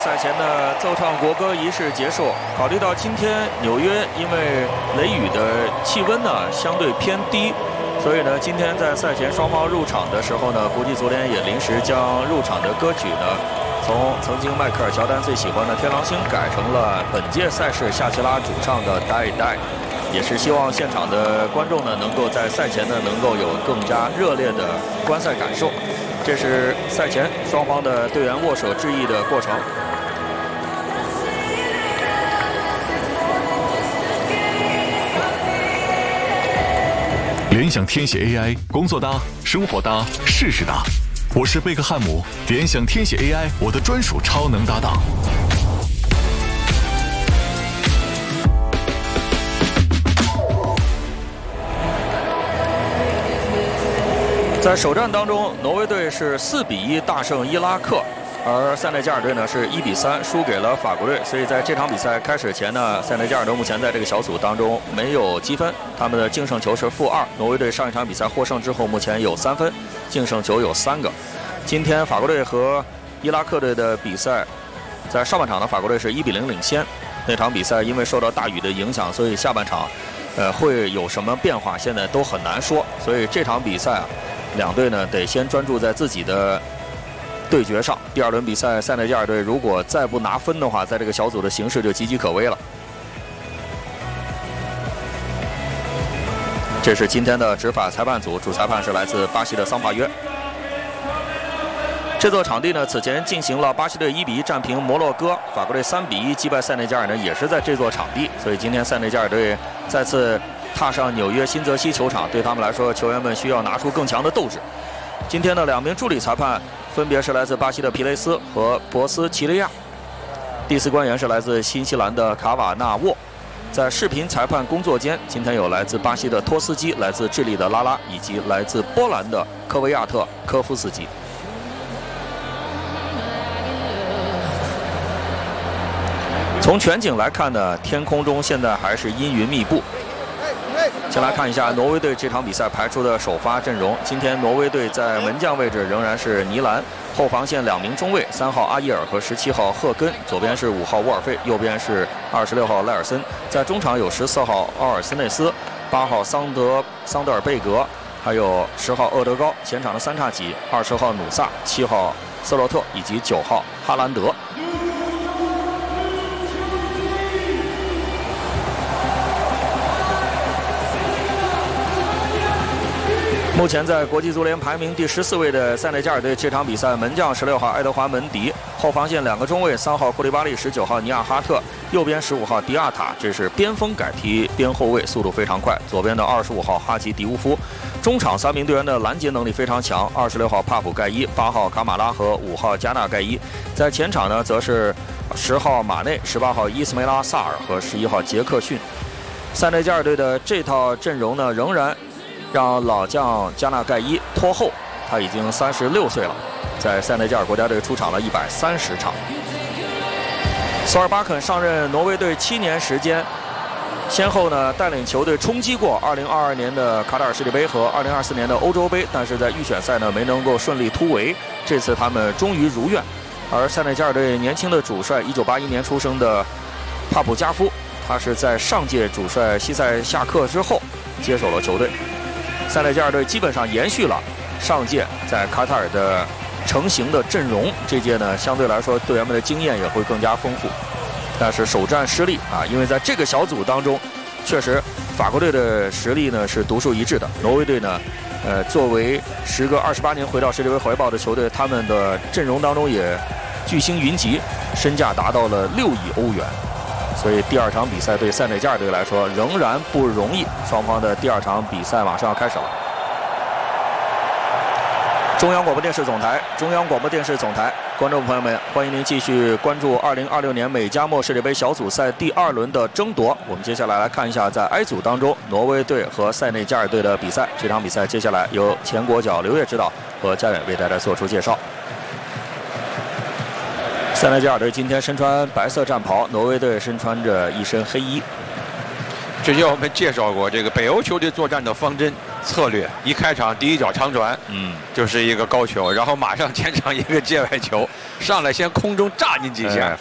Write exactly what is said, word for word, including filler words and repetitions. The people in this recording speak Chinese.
赛前的奏唱国歌仪式结束。考虑到今天纽约因为雷雨的气温呢相对偏低，所以呢，今天在赛前双方入场的时候呢，国际足联也临时将入场的歌曲呢，从曾经迈克尔乔丹最喜欢的《天狼星》改成了本届赛事夏奇拉主唱的《Die Die》，也是希望现场的观众呢能够在赛前呢能够有更加热烈的观赛感受。这是赛前双方的队员握手致意的过程。 联想天写 A I， 工作搭，生活搭，事事搭。我是贝克汉姆，联想天写 A I， 我的专属超能搭档。 在首战当中，挪威队是四比一大胜伊拉克。 而塞内加尔队呢是一比三输给了法国队，所以在这场比赛开始前呢，塞内加尔队目前在这个小组当中没有积分，他们的净胜球是负二。挪威队上一场比赛获胜之后，目前有三分，净胜球有三个。今天法国队和伊拉克队的比赛，在上半场呢，法国队是一比零领先。那场比赛因为受到大雨的影响，所以下半场，呃，会有什么变化，现在都很难说。所以这场比赛啊，两队呢得先专注在自己的 对决上，第二轮比赛，塞内加尔队如果再不拿分的话，在这个小组的形势就岌岌可危了。这是今天的执法裁判组，主裁判是来自巴西的桑帕约。这座场地呢，此前进行了巴西队一比一战平摩洛哥，法国队三比一击败塞内加尔呢，也是在这座场地。所以今天塞内加尔队再次踏上纽约新泽西球场，对他们来说，球员们需要拿出更强的斗志。今天的两名助理裁判 分别是来自巴西的皮雷斯和博斯奇利亚，第四官员是来自新西兰的卡瓦纳沃。在视频裁判工作间，今天有来自巴西的托斯基、来自智利的拉拉以及来自波兰的科维亚特科夫斯基。从全景来看呢，天空中现在还是阴云密布。 先来看一下挪威队这场比赛排出的首发阵容。今天挪威队在门将位置仍然是尼兰，后防线两名中卫，三号阿伊尔和十七号赫根，左边是五号沃尔费，右边是二十六号赖尔森。在中场有十四号奥尔斯内斯，八号桑德桑德尔贝格，还有十号厄德高。前场的三叉戟，二十号努萨，七号瑟洛特以及九号哈兰德。 目前在国际足联排名第十四位的塞内加尔队，这场比赛门将十六号爱德华门迪，后防线两个中卫，三号库利巴利，十九号尼亚哈特，右边十五号迪亚塔，这是边锋改踢边后卫，速度非常快。左边的二十五号哈吉迪乌夫，中场三名队员的拦截能力非常强，二十六号帕普盖伊，八号卡马拉和五号加纳盖伊。在前场呢，则是十号马内，十八号伊斯梅拉萨尔和十一号杰克逊。塞内加尔队的这套阵容呢，仍然 让老将加纳盖伊拖后，他已经三十六岁了，在塞内加尔国家队出场了一百三十场。索尔巴肯上任挪威队七年时间，先后呢带领球队冲击过二零二二年的卡塔尔世界杯和二零二四年的欧洲杯，但是在预选赛呢没能够顺利突围。这次他们终于如愿。而塞内加尔队年轻的主帅，一九八一年出生的帕普加夫，他是在上届主帅西塞下课之后接手了球队。 塞内加尔队基本上延续了上届在卡塔尔的成型的阵容，这届呢相对来说队员们的经验也会更加丰富，但是首战失利啊，因为在这个小组当中，确实法国队的实力呢是独树一帜的，挪威队呢，呃，作为时隔二十八年回到世界杯怀抱的球队，他们的阵容当中也巨星云集，身价达到了六亿欧元。 所以第二场比赛对塞内加尔队来说仍然不容易，双方的第二场比赛马上要开始了。中央广播电视总台，中央广播电视总台，观众朋友们，欢迎您继续关注二零二六年美加墨世界杯小组赛第二轮的争夺。我们接下来来看一下在 I 组当中挪威队和塞内加尔队的比赛。这场比赛接下来由前国脚刘烨指导和嘉远为大家做出介绍。 塞内加尔队今天身穿白色战袍，挪威队身穿着一身黑衣。 之前我们介绍过，这个北欧球队作战的方针策略，一开场第一脚长传， 嗯， 就是一个高球，然后马上前场一个界外球，上来先空中炸进几下。